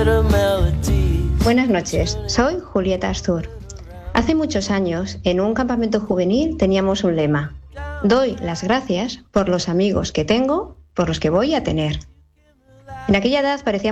Buenas noches, soy Julieta Astur. Hace muchos años, en un campamento juvenil teníamos un lema: doy las gracias por los amigos que tengo, por los que voy a tener. En aquella edad parecía